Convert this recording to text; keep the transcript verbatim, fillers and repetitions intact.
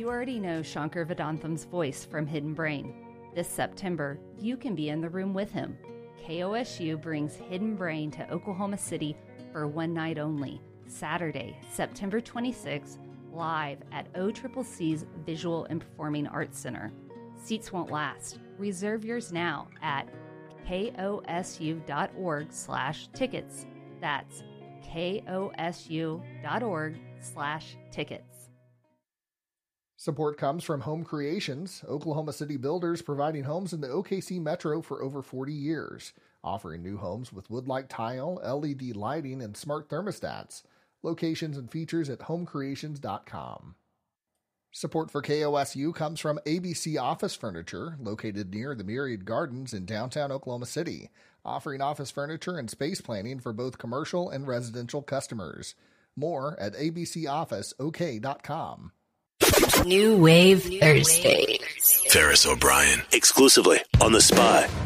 You already know Shankar Vedantham's voice from Hidden Brain. This September, you can be in the room with him. K O S U brings Hidden Brain to Oklahoma City for one night only, Saturday, September twenty-sixth, live at O C C C's Visual and Performing Arts Center. Seats won't last. Reserve yours now at kosu.org slash tickets. That's kosu.org slash tickets. Support comes from Home Creations, Oklahoma City builders providing homes in the O K C Metro for over forty years, offering new homes with wood-like tile, L E D lighting, and smart thermostats. Locations and features at home creations dot com. Support for K O S U comes from A B C Office Furniture, located near the Myriad Gardens in downtown Oklahoma City, offering office furniture and space planning for both commercial and residential customers. More at a b c office o k dot com. New Wave Thursday. Ferris O'Brien, exclusively on The Spy.